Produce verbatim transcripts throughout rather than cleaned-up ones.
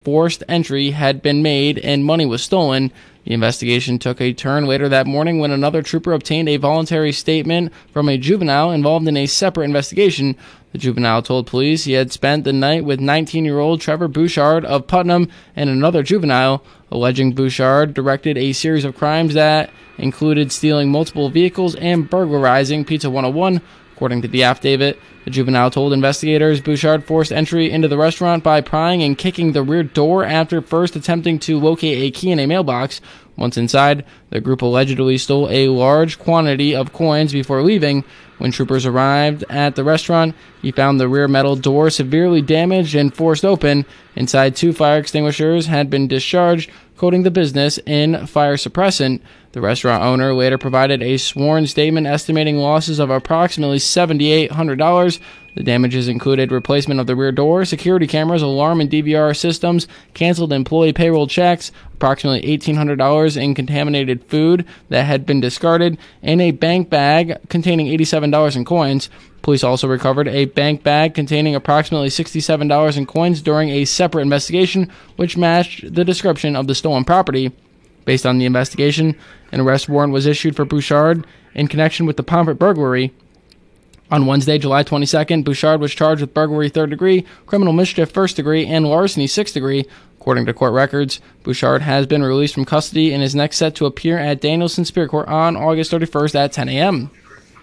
forced entry had been made and money was stolen. The investigation took a turn later that morning when another trooper obtained a voluntary statement from a juvenile involved in a separate investigation. The juvenile told police he had spent the night with nineteen-year-old Trevor Bouchard of Putnam and another juvenile, alleging Bouchard directed a series of crimes that included stealing multiple vehicles and burglarizing Pizza one oh one. According to the affidavit, the juvenile told investigators Bouchard forced entry into the restaurant by prying and kicking the rear door after first attempting to locate a key in a mailbox. Once inside, the group allegedly stole a large quantity of coins before leaving. When troopers arrived at the restaurant, he found the rear metal door severely damaged and forced open. Inside, two fire extinguishers had been discharged, coating the business in fire suppressant. The restaurant owner later provided a sworn statement estimating losses of approximately seven thousand eight hundred dollars. The damages included replacement of the rear door, security cameras, alarm and D V R systems, canceled employee payroll checks, approximately eighteen hundred dollars in contaminated food that had been discarded, and a bank bag containing eighty-seven dollars in coins. Police also recovered a bank bag containing approximately sixty-seven dollars in coins during a separate investigation, which matched the description of the stolen property. Based on the investigation, an arrest warrant was issued for Bouchard in connection with the Pomfret burglary. On Wednesday, July twenty-second, Bouchard was charged with burglary third degree, criminal mischief first degree, and larceny sixth degree. According to court records, Bouchard has been released from custody and is next set to appear at Danielson Superior Court on August thirty-first at ten a.m.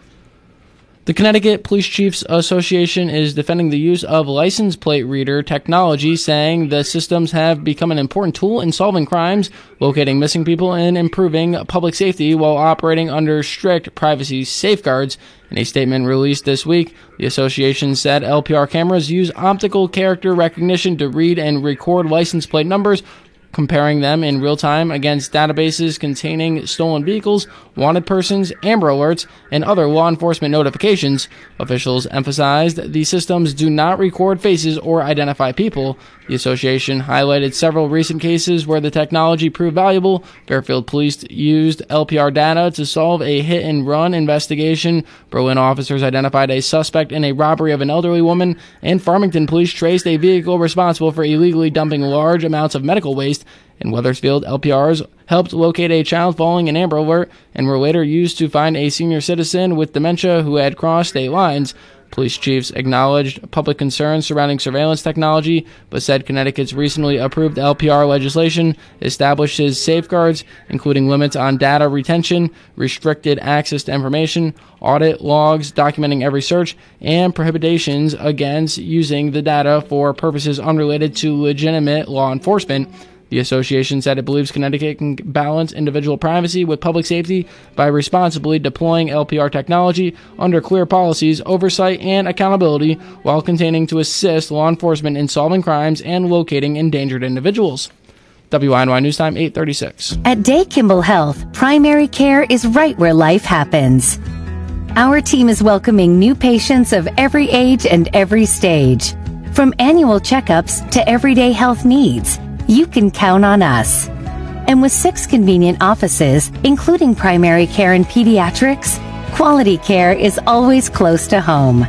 The Connecticut Police Chiefs Association is defending the use of license plate reader technology, saying the systems have become an important tool in solving crimes, locating missing people, and improving public safety while operating under strict privacy safeguards. In a statement released this week, the association said L P R cameras use optical character recognition to read and record license plate numbers, comparing them in real time against databases containing stolen vehicles, wanted persons, Amber Alerts, and other law enforcement notifications. Officials emphasized the systems do not record faces or identify people. The association highlighted several recent cases where the technology proved valuable. Fairfield Police used L P R data to solve a hit-and-run investigation. Berlin officers identified a suspect in a robbery of an elderly woman, and Farmington Police traced a vehicle responsible for illegally dumping large amounts of medical waste. In Wethersfield, L P Rs helped locate a child following an Amber Alert and were later used to find a senior citizen with dementia who had crossed state lines. Police chiefs acknowledged public concerns surrounding surveillance technology, but said Connecticut's recently approved L P R legislation establishes safeguards, including limits on data retention, restricted access to information, audit logs documenting every search, and prohibitions against using the data for purposes unrelated to legitimate law enforcement. The association said it believes Connecticut can balance individual privacy with public safety by responsibly deploying L P R technology under clear policies, oversight, and accountability while continuing to assist law enforcement in solving crimes and locating endangered individuals. W I N Y News Time, eight thirty-six. At Day Kimball Health, primary care is right where life happens. Our team is welcoming new patients of every age and every stage. From annual checkups to everyday health needs, you can count on us. And with six convenient offices, including primary care and pediatrics, quality care is always close to home.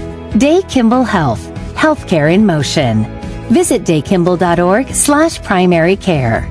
Day Kimball Health, healthcare in motion. Visit daykimball.org slash primary care.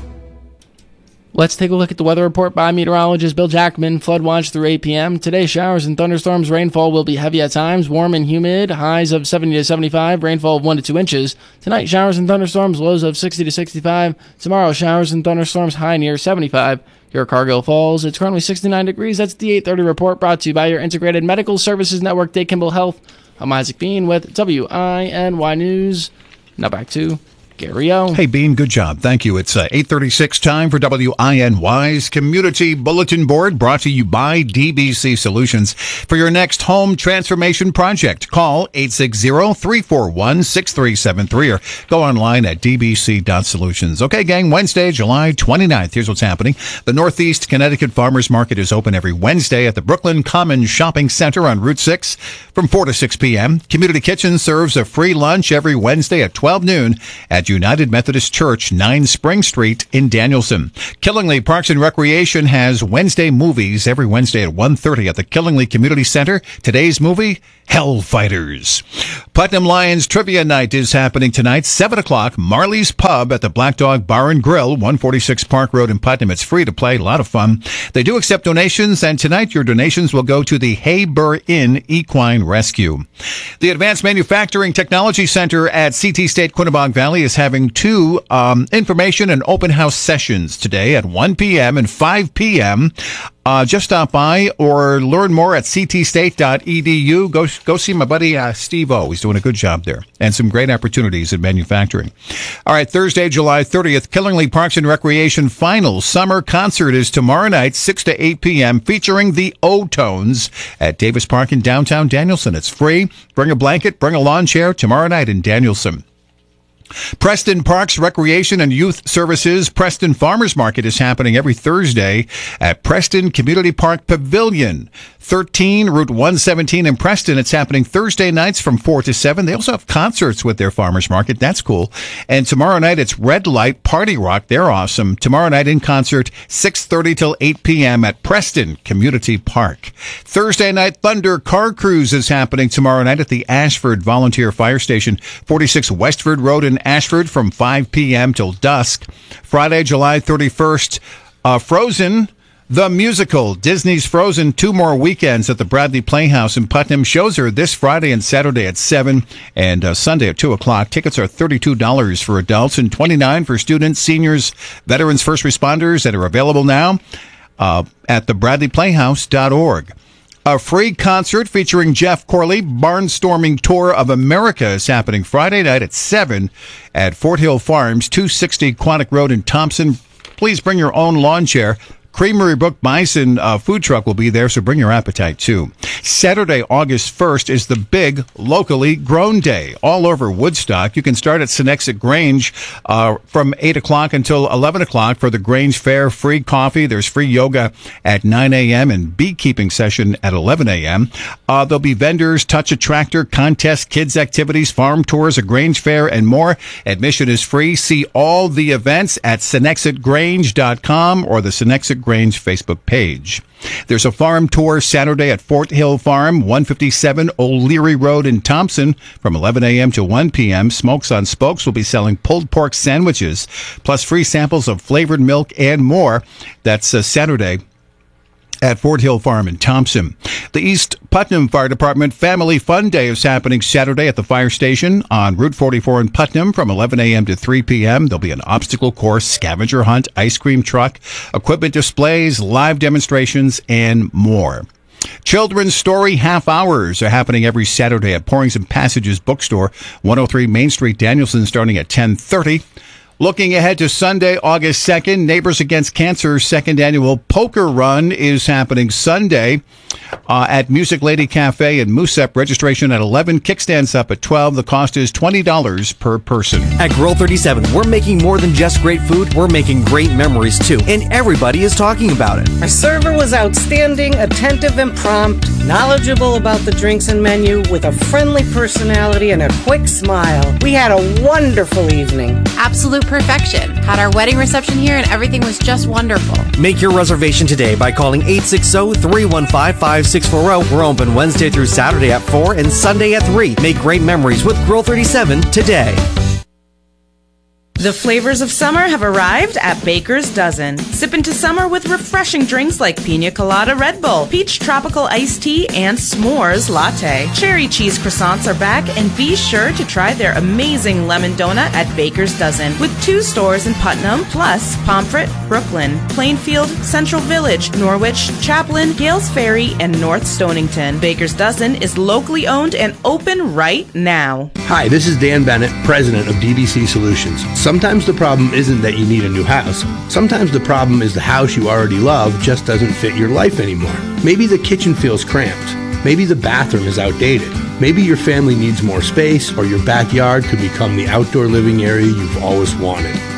Let's take a look at the weather report by meteorologist Bill Jackman. Flood watch through eight p.m. Today, showers and thunderstorms. Rainfall will be heavy at times, warm and humid. Highs of seventy to seventy-five. Rainfall of one to two inches. Tonight, showers and thunderstorms. Lows of sixty to sixty-five. Tomorrow, showers and thunderstorms. High near seventy-five. Here at Cargill Falls, it's currently sixty-nine degrees. That's the eight thirty report, brought to you by your Integrated Medical Services Network, Day Kimball Health. I'm Isaac Bean with W I N Y News. Now back to Gary O. Hey, Bean, good job. Thank you. It's uh, eight thirty-six time for W I N Y's Community Bulletin Board, brought to you by D B C Solutions. For your next home transformation project, call eight six zero, three four one, six three seven three or go online at d b c dot solutions. Okay, gang, Wednesday, July twenty-ninth. Here's what's happening. The Northeast Connecticut Farmers Market is open every Wednesday at the Brooklyn Common Shopping Center on Route six from four to six p.m. Community Kitchen serves a free lunch every Wednesday at twelve noon at at United Methodist Church, nine Spring Street in Danielson. Killingly Parks and Recreation has Wednesday movies every Wednesday at one thirty at the Killingly Community Center. Today's movie, Hellfighters. Putnam Lions Trivia Night is happening tonight, seven o'clock, Marley's Pub at the Black Dog Bar and Grill, one forty-six Park Road in Putnam. It's free to play, a lot of fun. They do accept donations, and tonight your donations will go to the Hayber Inn Equine Rescue. The Advanced Manufacturing Technology Center at C T State Quinebaug Valley is having two um, information and open house sessions today at one p.m. and five p.m. Uh, just stop by or learn more at c t state dot e d u. Go go see my buddy uh, Steve O. He's doing a good job there and some great opportunities in manufacturing. All right, Thursday, July thirtieth, Killingly Parks and Recreation Final Summer Concert is tomorrow night, six to eight p.m., featuring the O-Tones at Davis Park in downtown Danielson. It's free. Bring a blanket, bring a lawn chair tomorrow night in Danielson. Preston Parks Recreation and Youth Services Preston Farmers Market is happening every Thursday at Preston Community Park Pavilion, thirteen Route one seventeen in Preston. It's happening Thursday nights from four to seven. They also have concerts with their farmers market. That's cool. And tomorrow night it's Red Light Party Rock. They're awesome. Tomorrow night in concert, six thirty till eight p.m. at Preston Community Park. Thursday night Thunder Car Cruise is happening tomorrow night at the Ashford Volunteer Fire Station, forty-six Westford Road in Ashford from five p.m. till dusk. Friday, July thirty-first, uh, Frozen, the musical, Disney's Frozen, two more weekends at the Bradley Playhouse in Putnam. Shows are this Friday and Saturday at seven and uh, Sunday at two o'clock. Tickets are thirty-two dollars for adults and twenty-nine dollars for students, seniors, veterans, first responders, that are available now uh, at the bradley playhouse dot org. A free concert featuring Jeff Corley, Barnstorming Tour of America, is happening Friday night at seven at Fort Hill Farms, two sixty Quantic Road in Thompson. Please bring your own lawn chair. Creamery Brook Bison uh, food truck will be there, so bring your appetite, too. Saturday, August first, is the big locally grown day all over Woodstock. You can start at Senexit Grange uh, from eight o'clock until eleven o'clock for the Grange Fair. Free coffee. There's free yoga at nine a.m. and beekeeping session at eleven a.m. Uh, there'll be vendors, touch a tractor, contests, kids activities, farm tours, a Grange Fair, and more. Admission is free. See all the events at senexit grange dot com or the Senexit Grange Facebook page. There's a farm tour Saturday at Fort Hill Farm, one fifty-seven O'Leary Road in Thompson from eleven a.m. to one p.m. Smokes on Spokes will be selling pulled pork sandwiches, plus free samples of flavored milk and more. That's uh, Saturday at Fort Hill Farm in Thompson. The East Putnam Fire Department Family Fun Day is happening Saturday at the fire station on Route forty-four in Putnam from eleven a.m. to three p.m. There'll be an obstacle course, scavenger hunt, ice cream truck, equipment displays, live demonstrations, and more. Children's Story Half Hours are happening every Saturday at Pourings and Passages Bookstore, one oh three Main Street, Danielson, starting at ten thirty. Looking ahead to Sunday, August second, Neighbors Against Cancer's second annual poker run is happening Sunday uh, at Music Lady Cafe in Moosep. Registration at eleven, kickstands up at twelve. The cost is twenty dollars per person. At Grill thirty-seven, we're making more than just great food, we're making great memories too, and everybody is talking about it. Our server was outstanding, attentive and prompt, knowledgeable about the drinks and menu, with a friendly personality and a quick smile. We had a wonderful evening. Absolute perfection. Had our wedding reception here and everything was just wonderful. Make your reservation today by calling eight six zero, three one five, five six four zero. We're open Wednesday through Saturday at four and Sunday at three. Make great memories with Grill thirty-seven today. The flavors of summer have arrived at Baker's Dozen. Sip into summer with refreshing drinks like Pina Colada Red Bull, Peach Tropical Iced Tea, and S'mores Latte. Cherry cheese croissants are back, and be sure to try their amazing lemon donut at Baker's Dozen, with two stores in Putnam, plus Pomfret, Brooklyn, Plainfield, Central Village, Norwich, Chaplin, Gales Ferry, and North Stonington. Baker's Dozen is locally owned and open right now. Hi, this is Dan Bennett, president of D B C Solutions. Sometimes the problem isn't that you need a new house. Sometimes the problem is the house you already love just doesn't fit your life anymore. Maybe the kitchen feels cramped. Maybe the bathroom is outdated. Maybe your family needs more space, or your backyard could become the outdoor living area you've always wanted.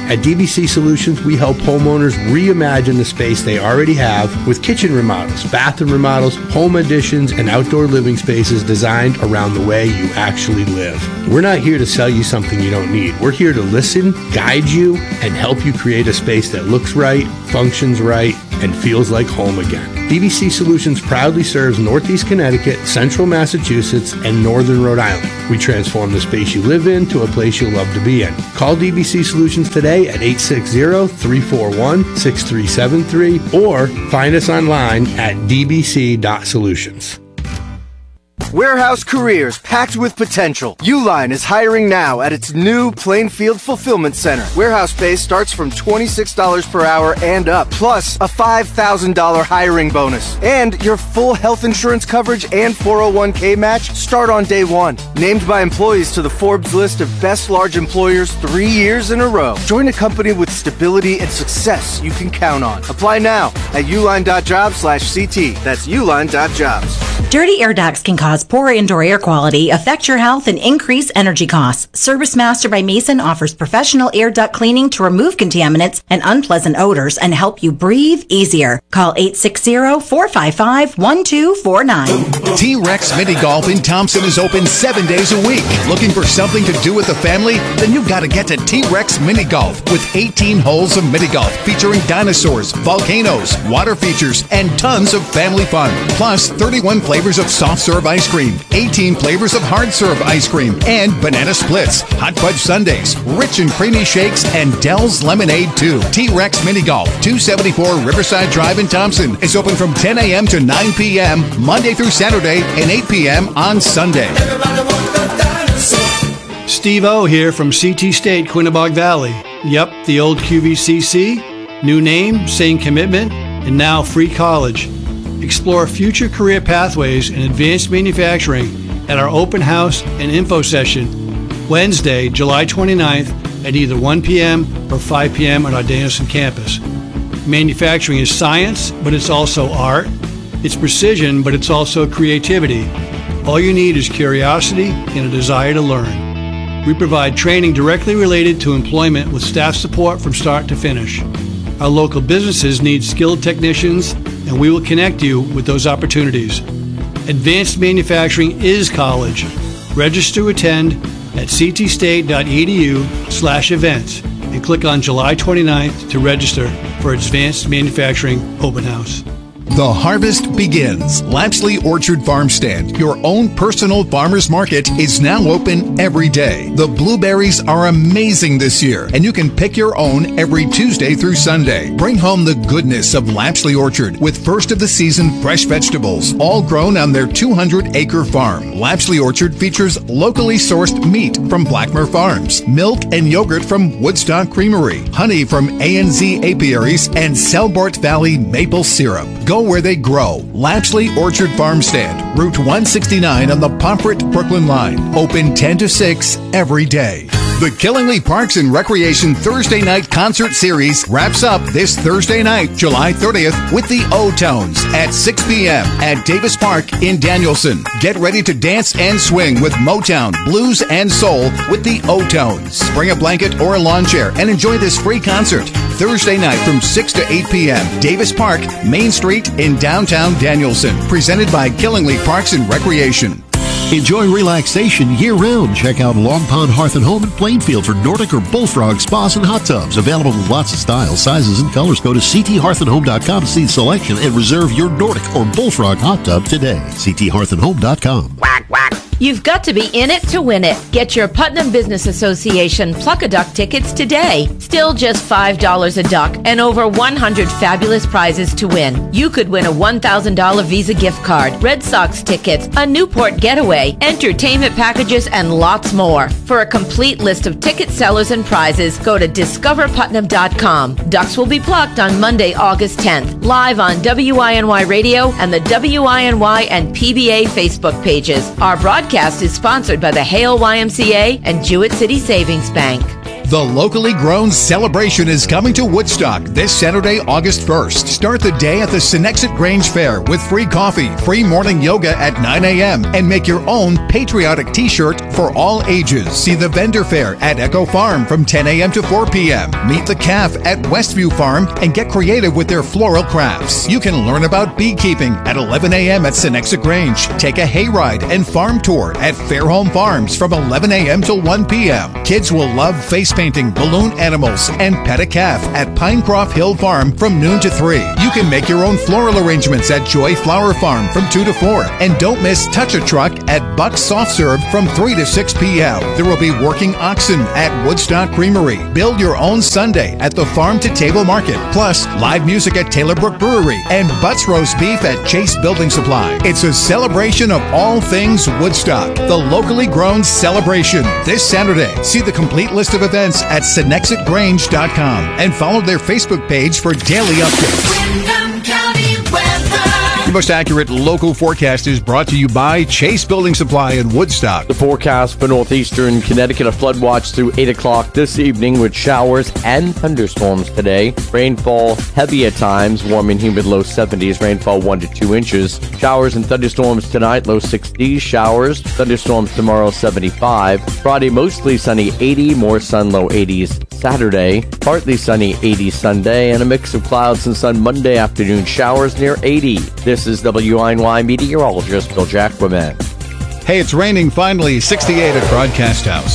At D B C Solutions, we help homeowners reimagine the space they already have with kitchen remodels, bathroom remodels, home additions, and outdoor living spaces designed around the way you actually live. We're not here to sell you something you don't need. We're here to listen, guide you, and help you create a space that looks right, functions right, and feels like home again. D B C Solutions proudly serves Northeast Connecticut, Central Massachusetts, and Northern Rhode Island. We transform the space you live in to a place you love to be in. Call D B C Solutions today at eight six zero, three four one, six three seven three or find us online at d b c dot solutions. Warehouse careers packed with potential. Uline is hiring now at its new Plainfield Fulfillment Center. Warehouse pay starts from twenty-six dollars per hour and up, plus a five thousand dollars hiring bonus. And your full health insurance coverage and four oh one k match start on day one. Named by employees to the Forbes list of best large employers three years in a row. Join a company with stability and success you can count on. Apply now at uline.jobs slash CT. That's uline.jobs. Dirty air ducts can cause poor indoor air quality, affect your health, and increase energy costs. Service Master by Mason offers professional air duct cleaning to remove contaminants and unpleasant odors and help you breathe easier. Call eight six zero, four five five, one two four nine. T-Rex Mini Golf in Thompson is open seven days a week. Looking for something to do with the family? Then you've got to get to T-Rex Mini Golf with eighteen holes of mini golf featuring dinosaurs, volcanoes, water features, and tons of family fun. Plus thirty-one flavors of soft serve ice cream, eighteen flavors of hard serve ice cream, and banana splits, hot fudge sundaes, rich and creamy shakes, and Dell's Lemonade too. T-Rex Mini Golf, two seventy-four Riverside Drive in Thompson is open from ten a.m. to nine p.m. Monday through Saturday and eight p.m. on Sunday. Steve O here from C T State, Quinnebog Valley. Yep, the old Q V C C. New name, same commitment, and now free college. Explore future career pathways in advanced manufacturing at our open house and info session Wednesday, July twenty-ninth at either one p.m. or five p.m. on our Danielson campus. Manufacturing is science, but it's also art. It's precision, but it's also creativity. All you need is curiosity and a desire to learn. We provide training directly related to employment with staff support from start to finish. Our local businesses need skilled technicians, and we will connect you with those opportunities. Advanced manufacturing is college. Register to attend at ctstate.edu slash events and click on July twenty-ninth to register for Advanced Manufacturing Open House. The harvest begins. Lapsley Orchard Farm Stand, your own personal farmer's market, is now open every day. The blueberries are amazing this year, and you can pick your own every Tuesday through Sunday. Bring home the goodness of Lapsley Orchard with first of the season fresh vegetables, all grown on their two hundred acre farm. Lapsley Orchard features locally sourced meat from Blackmer Farms, milk and yogurt from Woodstock Creamery, honey from A and Z Apiaries, and Selbort Valley maple syrup. Go where they grow. Lapsley Orchard Farm Stand, Route one sixty-nine on the Pomfret-Brooklyn line. Open ten to six every day. The Killingly Parks and Recreation Thursday Night Concert Series wraps up this Thursday night, July thirtieth, with the O-Tones at six p.m. at Davis Park in Danielson. Get ready to dance and swing with Motown, blues, and soul with the O-Tones. Bring a blanket or a lawn chair and enjoy this free concert Thursday night from six to eight p.m. Davis Park, Main Street in downtown Danielson. Presented by Killingly Parks and Recreation. Enjoy relaxation year-round. Check out Long Pond Hearth and Home in Plainfield for Nordic or Bullfrog spas and hot tubs. Available in lots of styles, sizes, and colors. Go to c t hearth and home dot com to see the selection and reserve your Nordic or Bullfrog hot tub today. c t hearth and home dot com. Quack, quack. You've got to be in it to win it. Get your Putnam Business Association Pluck-a-Duck tickets today. Still just five dollars a duck and over one hundred fabulous prizes to win. You could win a one thousand dollars Visa gift card, Red Sox tickets, a Newport getaway, entertainment packages, and lots more. For a complete list of ticket sellers and prizes, go to discover putnam dot com. Ducks will be plucked on Monday, August tenth, live on W I N Y Radio and the W I N Y and P B A Facebook pages. Our broadcast is sponsored by the Hale Y M C A and Jewett City Savings Bank. The locally grown celebration is coming to Woodstock this Saturday, August first. Start the day at the Senexit Grange Fair with free coffee, free morning yoga at nine a.m., and make your own patriotic t-shirt for for all ages. See the vendor fair at Echo Farm from ten a.m. to four p.m. Meet the calf at Westview Farm and get creative with their floral crafts. You can learn about beekeeping at eleven a.m. at Senexa Grange. Take a hayride and farm tour at Fairholme Farms from eleven a.m. till one p.m. Kids will love face painting, balloon animals, and pet a calf at Pinecroft Hill Farm from noon to three. You can make your own floral arrangements at Joy Flower Farm from two to four. And don't miss Touch a Truck at Buck's Soft Serve from three to six p.m. There will be working oxen at Woodstock Creamery. Build your own sundae at the Farm to Table Market. Plus, live music at Taylor Brook Brewery and Butts Roast Beef at Chase Building Supply. It's a celebration of all things Woodstock, the locally grown celebration. This Saturday, see the complete list of events at Senexit Grange dot com and follow their Facebook page for daily updates. Windham County weather. The most accurate local forecast is brought to you by Chase Building Supply in Woodstock. The forecast for northeastern Connecticut, a flood watch through eight o'clock this evening with showers and thunderstorms today. Rainfall heavy at times, warm and humid low seventies, rainfall one to two inches. Showers and thunderstorms tonight, low sixties. Showers, thunderstorms tomorrow, seventy-five. Friday, mostly sunny, eighty. More sun, low eighties. Saturday, partly sunny, eighty Sunday, and a mix of clouds and sun Monday afternoon. Showers near eighty. This is W I N Y meteorologist Bill Jacquemin. Hey, it's raining finally, sixty-eight at Broadcast House.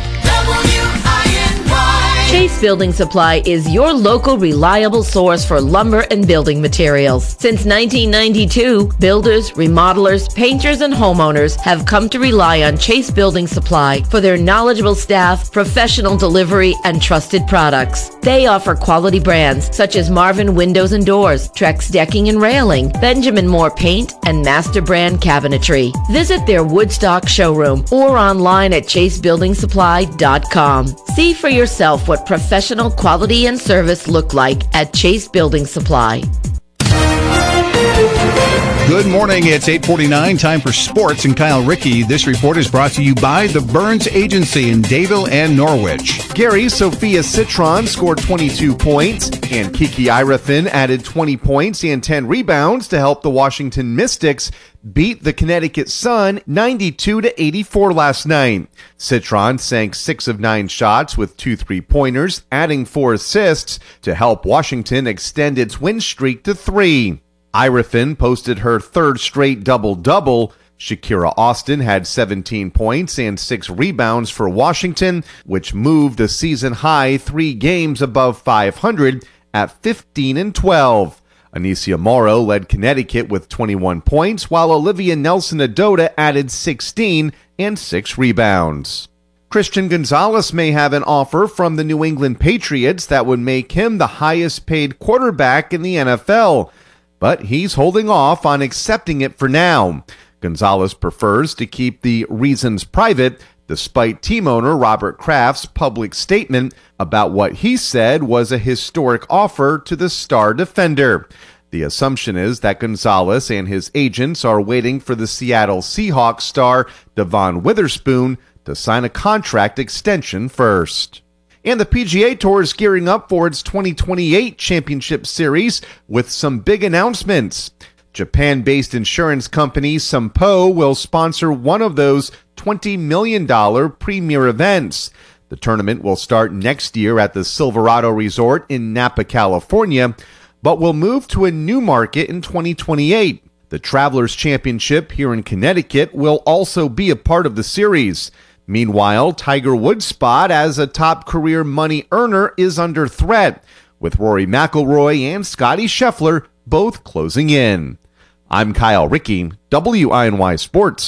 Chase Building Supply is your local reliable source for lumber and building materials. Since nineteen ninety-two, builders, remodelers, painters, and homeowners have come to rely on Chase Building Supply for their knowledgeable staff, professional delivery, and trusted products. They offer quality brands such as Marvin Windows and Doors, Trex Decking and Railing, Benjamin Moore Paint, and Master Brand Cabinetry. Visit their Woodstock showroom or online at chase building supply dot com. See for yourself what professional quality and service look like at Chase Building Supply. Good morning. It's eight forty-nine, time for sports, and Kyle Rickey. This report is brought to you by the Burns Agency in Dayville and Norwich. Gary Sophia Citron scored twenty-two points, and Kiki Irafin added twenty points and ten rebounds to help the Washington Mystics beat the Connecticut Sun ninety-two to eighty-four last night. Citron sank six of nine shots with two three-pointers, adding four assists to help Washington extend its win streak to three. Irafin posted her third straight double-double. Shakira Austin had seventeen points and six rebounds for Washington, which moved a season-high three games above five hundred at fifteen and twelve. Anicia Morrow led Connecticut with twenty-one points, while Olivia Nelson-Adota added sixteen and six rebounds. Christian Gonzalez may have an offer from the New England Patriots that would make him the highest-paid quarterback in the N F L, but he's holding off on accepting it for now. Gonzalez prefers to keep the reasons private, despite team owner Robert Kraft's public statement about what he said was a historic offer to the star defender. The assumption is that Gonzalez and his agents are waiting for the Seattle Seahawks star Devon Witherspoon to sign a contract extension first. And the P G A Tour is gearing up for its twenty twenty-eight Championship Series with some big announcements. Japan-based insurance company Sompo will sponsor one of those twenty million dollars premier events. The tournament will start next year at the Silverado Resort in Napa, California, but will move to a new market in twenty twenty-eight. The Travelers Championship here in Connecticut will also be a part of the series. Meanwhile, Tiger Woods' spot as a top career money earner is under threat, with Rory McIlroy and Scottie Scheffler both closing in. I'm Kyle Rickey, W I N Y Sports.